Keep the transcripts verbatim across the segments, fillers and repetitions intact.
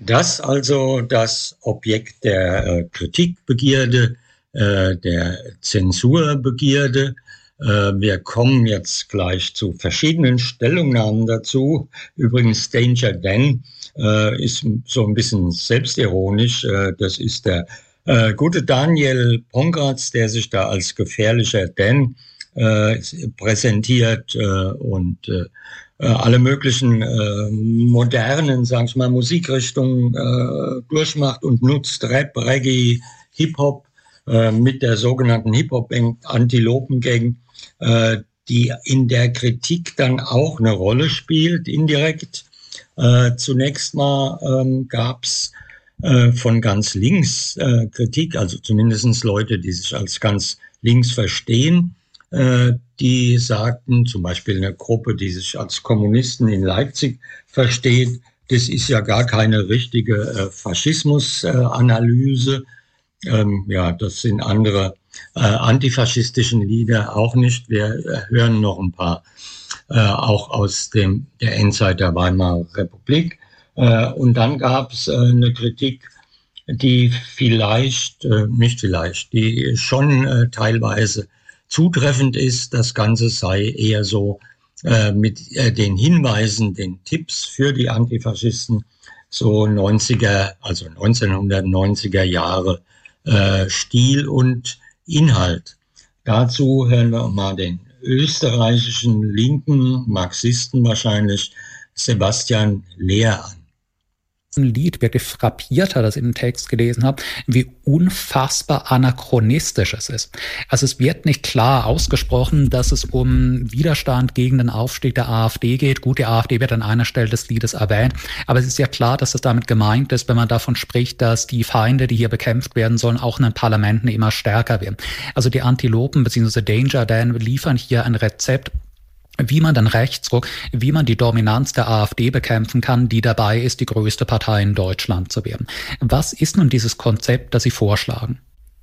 dass also das Objekt der äh, Kritikbegierde, äh, der Zensurbegierde. Äh, wir kommen jetzt gleich zu verschiedenen Stellungnahmen dazu. Übrigens, Danger Dan äh, ist so ein bisschen selbstironisch. Äh, das ist der äh, gute Daniel Pongratz, der sich da als gefährlicher Dan äh, präsentiert äh, und äh, alle möglichen äh, modernen, sag ich mal, Musikrichtungen äh, durchmacht und nutzt Rap, Reggae, Hip-Hop äh, mit der sogenannten Hip-Hop-Antilopen-Gang, äh, die in der Kritik dann auch eine Rolle spielt, indirekt. Äh, zunächst mal ähm, gab's äh, von ganz links äh, Kritik, also zumindest Leute, die sich als ganz links verstehen, die sagten, zum Beispiel eine Gruppe, die sich als Kommunisten in Leipzig versteht, das ist ja gar keine richtige äh, Faschismusanalyse. Äh, ähm, ja, das sind andere äh, antifaschistischen Lieder auch nicht. Wir äh, hören noch ein paar, äh, auch aus dem, der Endzeit der Weimarer Republik. Äh, und dann gab es äh, eine Kritik, die vielleicht, äh, nicht vielleicht, die schon äh, teilweise zutreffend ist, das Ganze sei eher so äh, mit äh, den Hinweisen, den Tipps für die Antifaschisten so neunziger, also neunzehnhundertneunziger Jahre äh, Stil und Inhalt. Dazu hören wir mal den österreichischen linken Marxisten wahrscheinlich Sebastian Lehr an. Lied wirklich frappiert hat, das ich im Text gelesen habe, wie unfassbar anachronistisch es ist. Also es wird nicht klar ausgesprochen, dass es um Widerstand gegen den Aufstieg der AfD geht. Gut, die AfD wird an einer Stelle des Liedes erwähnt, aber es ist ja klar, dass es damit gemeint ist, wenn man davon spricht, dass die Feinde, die hier bekämpft werden sollen, auch in den Parlamenten immer stärker werden. Also die Antilopen bzw. Danger Dan liefern hier ein Rezept, wie man den Rechtsruck, wie man die Dominanz der AfD bekämpfen kann, die dabei ist, die größte Partei in Deutschland zu werden. Was ist nun dieses Konzept, das Sie vorschlagen?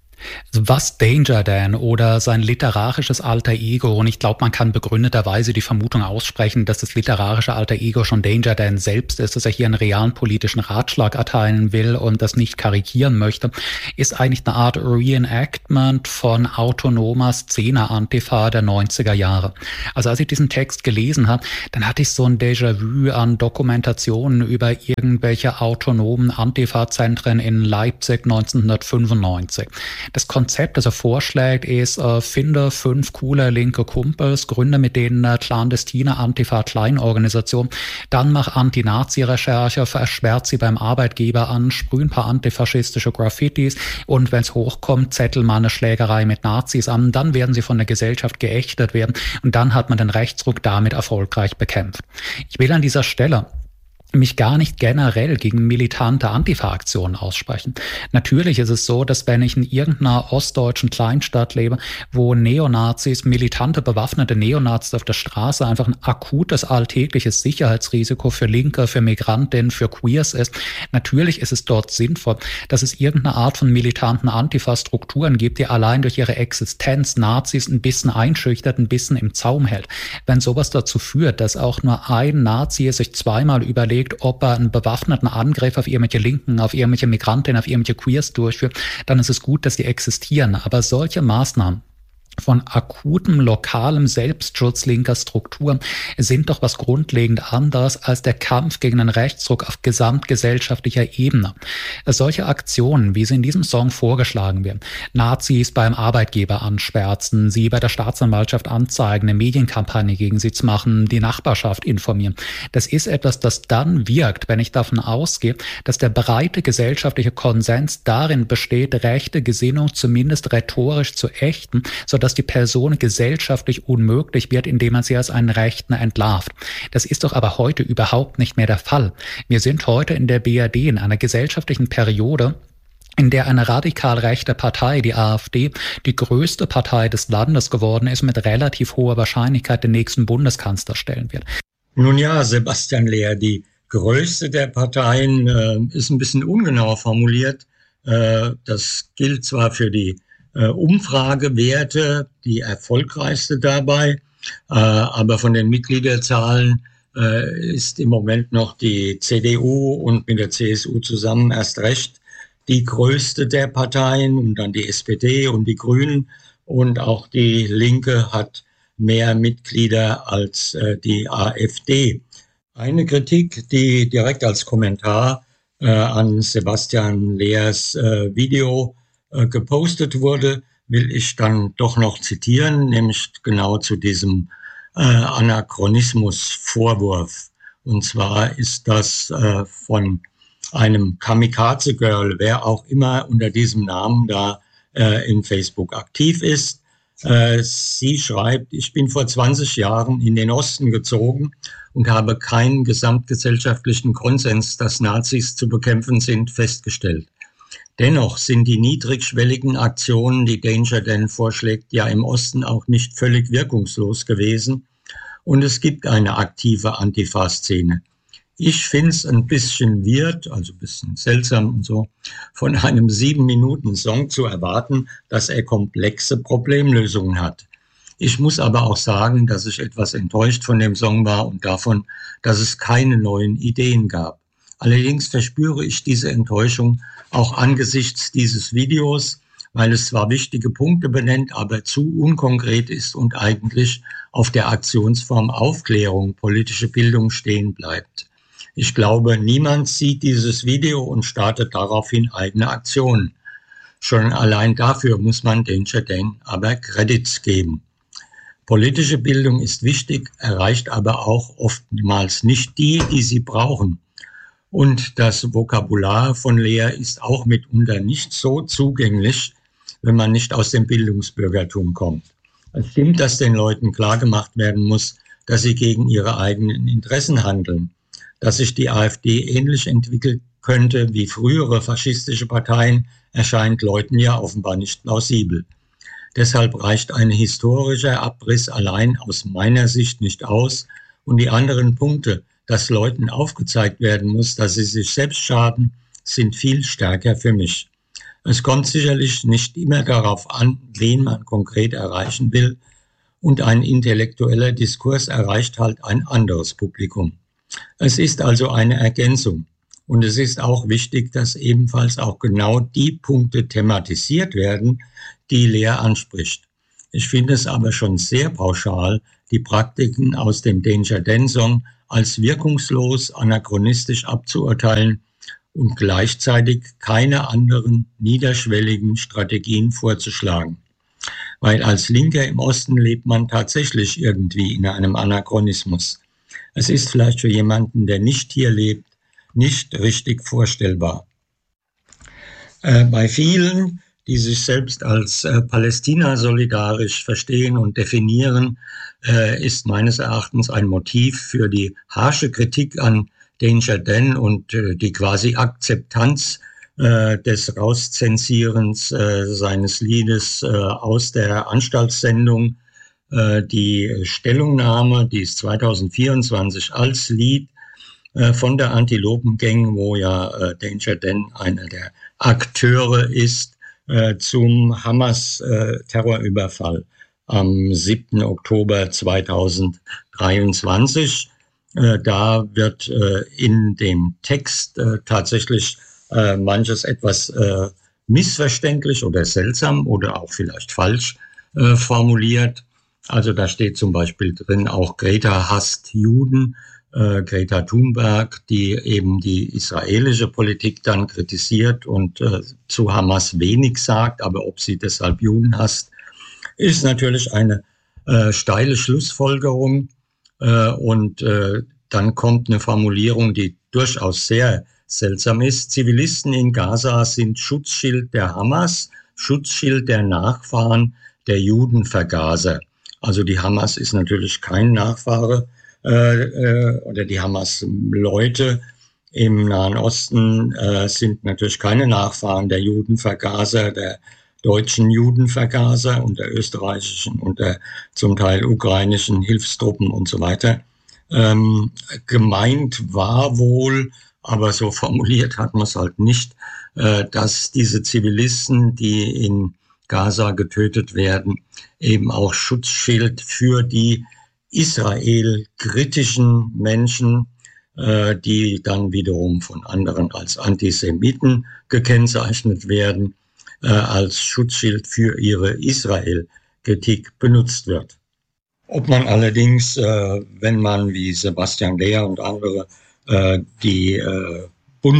Was Danger Dan oder sein literarisches Alter Ego, und ich glaube, man kann begründeterweise die Vermutung aussprechen, dass das literarische Alter Ego schon Danger Dan selbst ist, dass er hier einen realen politischen Ratschlag erteilen will und das nicht karikieren möchte, ist eigentlich eine Art Reenactment von autonomer Szene-Antifa der neunziger Jahre. Also als ich diesen Text gelesen habe, dann hatte ich so ein Déjà-vu an Dokumentationen über irgendwelche autonomen Antifa-Zentren in Leipzig neunzehnhundertfünfundneunzig. Das Konzept, das er vorschlägt, ist, äh, finde fünf coole linke Kumpels, gründe mit denen eine clandestine Antifa-Kleinorganisation, dann mach Anti-Nazi-Recherche, versperrt sie beim Arbeitgeber an, sprüh ein paar antifaschistische Graffitis und wenn es hochkommt, zettel mal eine Schlägerei mit Nazis an, dann werden sie von der Gesellschaft geächtet werden und dann hat man den Rechtsruck damit erfolgreich bekämpft. Ich will an dieser Stelle mich gar nicht generell gegen militante Antifa-Aktionen aussprechen. Natürlich ist es so, dass wenn ich in irgendeiner ostdeutschen Kleinstadt lebe, wo Neonazis, militante, bewaffnete Neonazis auf der Straße einfach ein akutes, alltägliches Sicherheitsrisiko für Linke, für Migrantinnen, für Queers ist, natürlich ist es dort sinnvoll, dass es irgendeine Art von militanten Antifa-Strukturen gibt, die allein durch ihre Existenz Nazis ein bisschen einschüchtert, ein bisschen im Zaum hält. Wenn sowas dazu führt, dass auch nur ein Nazi sich zweimal überlegt, ob er einen bewaffneten Angriff auf irgendwelche Linken, auf irgendwelche Migrantinnen, auf irgendwelche Queers durchführt, dann ist es gut, dass die existieren. Aber solche Maßnahmen von akutem, lokalem Selbstschutz linker Strukturen sind doch was grundlegend anderes als der Kampf gegen den Rechtsruck auf gesamtgesellschaftlicher Ebene. Solche Aktionen, wie sie in diesem Song vorgeschlagen werden, Nazis beim Arbeitgeber anschwärzen, sie bei der Staatsanwaltschaft anzeigen, eine Medienkampagne gegen sie zu machen, die Nachbarschaft informieren, das ist etwas, das dann wirkt, wenn ich davon ausgehe, dass der breite gesellschaftliche Konsens darin besteht, rechte Gesinnung zumindest rhetorisch zu ächten, sodass dass die Person gesellschaftlich unmöglich wird, indem man sie als einen Rechten entlarvt. Das ist doch aber heute überhaupt nicht mehr der Fall. Wir sind heute in der B R D in einer gesellschaftlichen Periode, in der eine radikal rechte Partei, die AfD, die größte Partei des Landes geworden ist, mit relativ hoher Wahrscheinlichkeit den nächsten Bundeskanzler stellen wird. Nun ja, Sebastian Lehr, die größte der Parteien äh, ist ein bisschen ungenau formuliert. Äh, das gilt zwar für die Umfragewerte, die erfolgreichste dabei, äh, aber von den Mitgliederzahlen äh, ist im Moment noch die C D U und mit der C S U zusammen erst recht die größte der Parteien und dann die S P D und die Grünen. Und auch die Linke hat mehr Mitglieder als äh, die AfD. Eine Kritik, die direkt als Kommentar äh, an Sebastian Lehrs äh, Video äh, gepostet wurde, will ich dann doch noch zitieren, nämlich genau zu diesem äh, Anachronismus-Vorwurf. Und zwar ist das äh, von einem Kamikaze-Girl, wer auch immer unter diesem Namen da äh, in Facebook aktiv ist. Äh, sie schreibt, ich bin vor zwanzig Jahren in den Osten gezogen und habe keinen gesamtgesellschaftlichen Konsens, dass Nazis zu bekämpfen sind, festgestellt. Dennoch sind die niedrigschwelligen Aktionen, die Danger Dan vorschlägt, ja im Osten auch nicht völlig wirkungslos gewesen. Und es gibt eine aktive Antifa-Szene. Ich finde es ein bisschen weird, also ein bisschen seltsam und so, von einem sieben Minuten Song zu erwarten, dass er komplexe Problemlösungen hat. Ich muss aber auch sagen, dass ich etwas enttäuscht von dem Song war und davon, dass es keine neuen Ideen gab. Allerdings verspüre ich diese Enttäuschung auch angesichts dieses Videos, weil es zwar wichtige Punkte benennt, aber zu unkonkret ist und eigentlich auf der Aktionsform Aufklärung, politische Bildung stehen bleibt. Ich glaube, niemand sieht dieses Video und startet daraufhin eigene Aktionen. Schon allein dafür muss man Danger Dan aber Credits geben. Politische Bildung ist wichtig, erreicht aber auch oftmals nicht die, die sie brauchen. Und das Vokabular von Lehr ist auch mitunter nicht so zugänglich, wenn man nicht aus dem Bildungsbürgertum kommt. Es stimmt, dass den Leuten klargemacht werden muss, dass sie gegen ihre eigenen Interessen handeln. Dass sich die AfD ähnlich entwickeln könnte wie frühere faschistische Parteien, erscheint Leuten ja offenbar nicht plausibel. Deshalb reicht ein historischer Abriss allein aus meiner Sicht nicht aus und die anderen Punkte, dass Leuten aufgezeigt werden muss, dass sie sich selbst schaden, sind viel stärker für mich. Es kommt sicherlich nicht immer darauf an, wen man konkret erreichen will, und ein intellektueller Diskurs erreicht halt ein anderes Publikum. Es ist also eine Ergänzung. Und es ist auch wichtig, dass ebenfalls auch genau die Punkte thematisiert werden, die Lehr anspricht. Ich finde es aber schon sehr pauschal, die Praktiken aus dem Danger Dan Song als wirkungslos, anachronistisch abzuurteilen und gleichzeitig keine anderen niederschwelligen Strategien vorzuschlagen. Weil als Linker im Osten lebt man tatsächlich irgendwie in einem Anachronismus. Es ist vielleicht für jemanden, der nicht hier lebt, nicht richtig vorstellbar. Äh, bei vielen, die sich selbst als äh, Palästina-solidarisch verstehen und definieren, äh, ist meines Erachtens ein Motiv für die harsche Kritik an Danger Dan und äh, die quasi Akzeptanz äh, des Rauszensierens äh, seines Liedes äh, aus der Anstaltssendung. Die Stellungnahme, die ist zwanzig vierundzwanzig als Lied äh, von der Antilopen-Gang, wo ja äh, Danger Dan einer der Akteure ist, äh, zum Hamas-Terrorüberfall am siebten Oktober zweitausenddreiundzwanzig. Äh, da wird äh, in dem Text äh, tatsächlich äh, manches etwas äh, missverständlich oder seltsam oder auch vielleicht falsch äh, formuliert. Also da steht zum Beispiel drin, auch Greta hasst Juden, äh, Greta Thunberg, die eben die israelische Politik dann kritisiert und äh, zu Hamas wenig sagt, aber ob sie deshalb Juden hasst, ist natürlich eine äh, steile Schlussfolgerung. Äh, und äh, dann kommt eine Formulierung, die durchaus sehr seltsam ist. Zivilisten in Gaza sind Schutzschild der Hamas, Schutzschild der Nachfahren der Judenvergaser. Also die Hamas ist natürlich kein Nachfahre äh, äh, oder die Hamas-Leute im Nahen Osten äh, sind natürlich keine Nachfahren der Judenvergaser, der deutschen Judenvergaser und der österreichischen und der zum Teil ukrainischen Hilfstruppen und so weiter. Ähm, gemeint war wohl, aber so formuliert hat man es halt nicht, äh, dass diese Zivilisten, die in Gaza getötet werden, eben auch Schutzschild für die israelkritischen Menschen, äh, die dann wiederum von anderen als Antisemiten gekennzeichnet werden, äh, als Schutzschild für ihre Israel-Kritik benutzt wird. Ob man allerdings, äh, wenn man wie Sebastian Lehr und andere äh, die äh,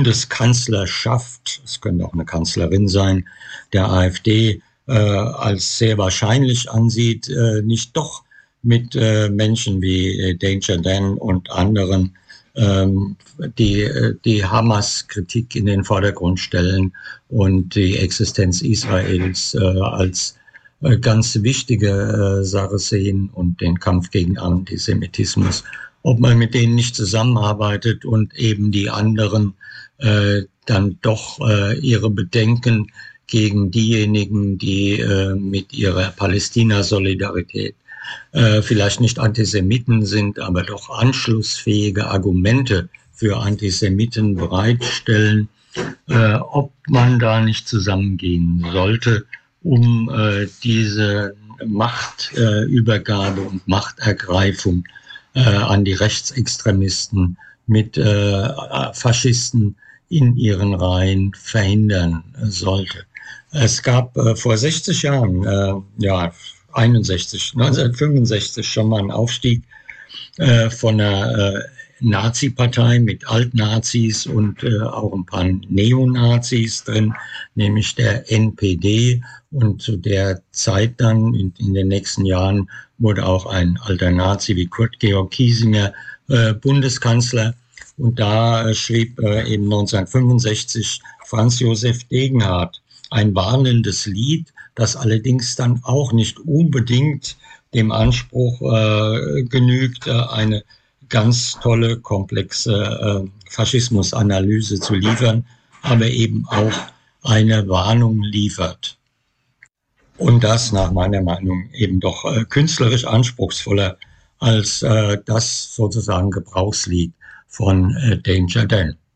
Bundeskanzlerschaft, es könnte auch eine Kanzlerin sein, der AfD äh, als sehr wahrscheinlich ansieht, äh, nicht doch mit äh, Menschen wie äh, Danger Dan und anderen ähm, die, äh, die Hamas-Kritik in den Vordergrund stellen und die Existenz Israels äh, als äh, ganz wichtige äh, Sache sehen und den Kampf gegen Antisemitismus. Ob man mit denen nicht zusammenarbeitet und eben die anderen äh, dann doch äh, ihre Bedenken gegen diejenigen, die äh, mit ihrer Palästina-Solidarität äh, vielleicht nicht Antisemiten sind, aber doch anschlussfähige Argumente für Antisemiten bereitstellen, äh, ob man da nicht zusammengehen sollte, um äh, diese Machtübergabe äh, und Machtergreifung äh, an die Rechtsextremisten mit äh, Faschisten in ihren Reihen verhindern sollte. Es gab äh, vor sechzig Jahren, äh, ja, einundsechzig, neunzehnhundertfünfundsechzig schon mal einen Aufstieg äh, von einer äh, Nazi-Partei mit Altnazis und äh, auch ein paar Neonazis drin, nämlich der N P D. Und zu der Zeit dann, in, in den nächsten Jahren, wurde auch ein alter Nazi wie Kurt Georg Kiesinger äh, Bundeskanzler. Und da äh, schrieb äh, eben neunzehnhundertfünfundsechzig Franz Josef Degenhardt ein warnendes Lied, das allerdings dann auch nicht unbedingt dem Anspruch äh, genügt, äh, eine ganz tolle, komplexe äh, Faschismusanalyse zu liefern, aber eben auch eine Warnung liefert. Und das nach meiner Meinung eben doch äh, künstlerisch anspruchsvoller als äh, das sozusagen Gebrauchslied von äh, Danger Dan.